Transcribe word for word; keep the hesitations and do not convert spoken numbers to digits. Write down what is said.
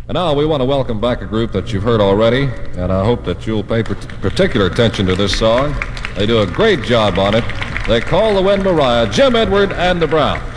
And now we want to welcome back a group that you've heard already, and I hope that you'll pay particular attention to this song. They do a great job on it. They call the wind Mariah, Jim Edward and the Browns.